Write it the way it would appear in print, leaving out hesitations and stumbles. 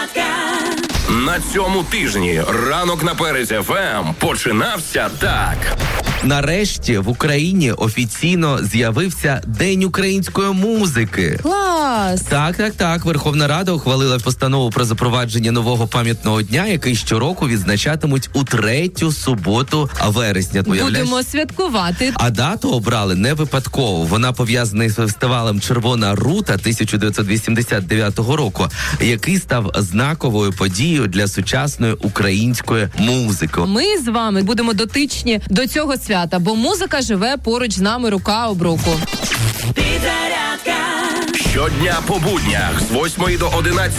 На цьому тижні ранок на Перезі ФМ починався так. Нарешті в Україні офіційно з'явився День української музики. Клас! Так. Верховна Рада ухвалила постанову про запровадження нового пам'ятного дня, який щороку відзначатимуть у 3-ю суботу вересня. Будемо святкувати. А дату обрали не випадково. Вона пов'язана із фестивалем «Червона рута» 1989 року, який став знаковою подією для сучасної української музики. Ми з вами будемо дотичні до цього свята, бо музика живе поруч з нами рука об руку. Щодня по буднях з 8 до 11